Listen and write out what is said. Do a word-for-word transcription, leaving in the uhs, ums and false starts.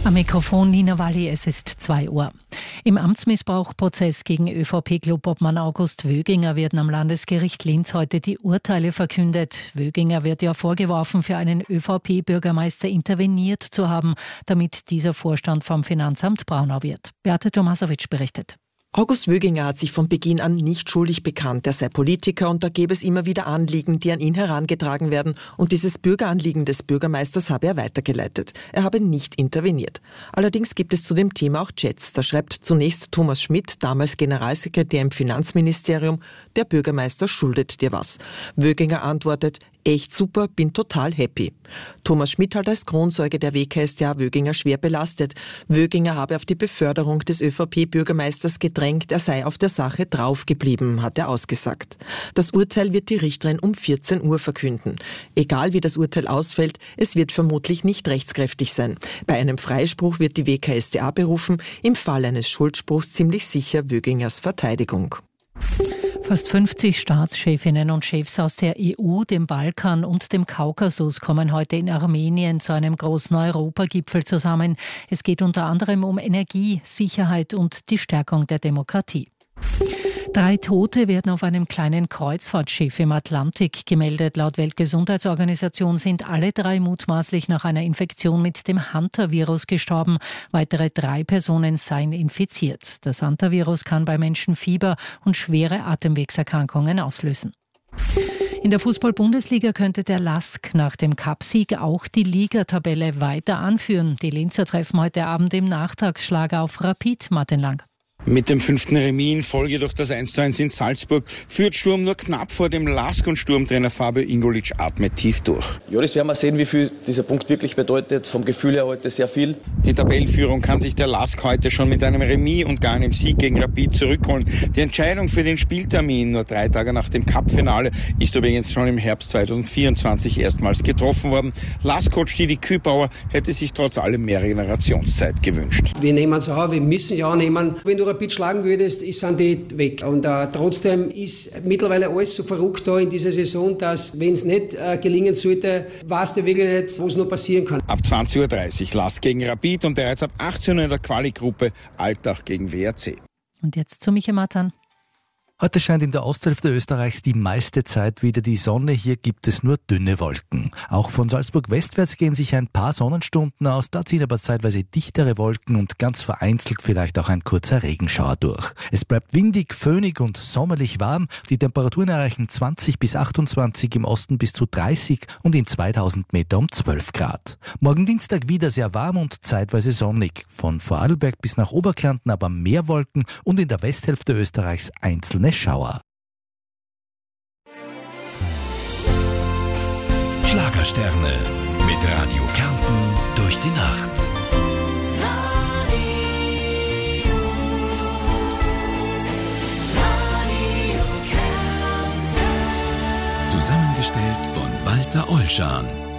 Am Mikrofon Nina Walli, es ist zwei Uhr. Im Amtsmissbrauchprozess gegen ÖVP-Clubobmann August Wöginger werden am Landesgericht Linz heute die Urteile verkündet. Wöginger wird ja vorgeworfen, für einen ÖVP-Bürgermeister interveniert zu haben, damit dieser Vorstand vom Finanzamt Braunau wird. Beate Tomasowitsch berichtet. August Wöginger hat sich von Beginn an nicht schuldig bekannt. Er sei Politiker und da gäbe es immer wieder Anliegen, die an ihn herangetragen werden. Und dieses Bürgeranliegen des Bürgermeisters habe er weitergeleitet. Er habe nicht interveniert. Allerdings gibt es zu dem Thema auch Chats. Da schreibt zunächst Thomas Schmidt, damals Generalsekretär im Finanzministerium, der Bürgermeister schuldet dir was. Wöginger antwortet, echt super, bin total happy. Thomas Schmidt halt als Kronzeuge der W K S t A Wöginger schwer belastet. Wöginger habe auf die Beförderung des ÖVP-Bürgermeisters gedrängt, er sei auf der Sache draufgeblieben, hat er ausgesagt. Das Urteil wird die Richterin um vierzehn Uhr verkünden. Egal wie das Urteil ausfällt, es wird vermutlich nicht rechtskräftig sein. Bei einem Freispruch wird die W K S t A berufen, im Fall eines Schuldspruchs ziemlich sicher Wögingers Verteidigung. Fast fünfzig Staatschefinnen und Chefs aus der E U, dem Balkan und dem Kaukasus kommen heute in Armenien zu einem großen Europagipfel zusammen. Es geht unter anderem um Energie, Sicherheit und die Stärkung der Demokratie. Drei Tote werden auf einem kleinen Kreuzfahrtschiff im Atlantik gemeldet. Laut Weltgesundheitsorganisation sind alle drei mutmaßlich nach einer Infektion mit dem Hantavirus gestorben. Weitere drei Personen seien infiziert. Das Hantavirus kann bei Menschen Fieber und schwere Atemwegserkrankungen auslösen. In der Fußball-Bundesliga könnte der Lask nach dem Cupsieg auch die Ligatabelle weiter anführen. Die Linzer treffen heute Abend im Nachtragsschlager auf Rapid. Martin Lang. Mit dem fünften Remis in Folge durch das eins zu eins in Salzburg führt Sturm nur knapp vor dem Lask und Sturmtrainer Fabio Ingolic atmet tief durch. Ja, das werden wir sehen, wie viel dieser Punkt wirklich bedeutet. Vom Gefühl her heute sehr viel. Die Tabellenführung kann sich der Lask heute schon mit einem Remis und gar einem Sieg gegen Rapid zurückholen. Die Entscheidung für den Spieltermin, nur drei Tage nach dem Cup-Finale, ist übrigens schon im Herbst zweitausendvierundzwanzig erstmals getroffen worden. Lask-Coach Didi Kübauer hätte sich trotz allem mehr Regenerationszeit gewünscht. Wir nehmen es auch, wir müssen ja annehmen. Wenn du Rapid schlagen würdest, sind die weg. Und äh, trotzdem ist mittlerweile alles so verrückt da in dieser Saison, dass, wenn es nicht äh, gelingen sollte, weißt du wirklich nicht, was noch passieren kann. Ab zwanzig Uhr dreißig Lask gegen Rapid und bereits ab achtzehn Uhr in der Quali-Gruppe Altach gegen W R C. Und jetzt zu Michael Matan. Heute scheint in der Osthälfte Österreichs die meiste Zeit wieder die Sonne. Hier gibt es nur dünne Wolken. Auch von Salzburg westwärts gehen sich ein paar Sonnenstunden aus. Da ziehen aber zeitweise dichtere Wolken und ganz vereinzelt vielleicht auch ein kurzer Regenschauer durch. Es bleibt windig, föhnig und sommerlich warm. Die Temperaturen erreichen zwanzig bis achtundzwanzig, im Osten bis zu dreißig und in zweitausend Meter um zwölf Grad. Morgen Dienstag wieder sehr warm und zeitweise sonnig. Von Vorarlberg bis nach Oberkärnten aber mehr Wolken und in der Westhälfte Österreichs einzelne Schauer. Schlagersterne mit Radio Kärnten durch die Nacht. Radio, Radio Kärnten. Zusammengestellt von Walter Olschan.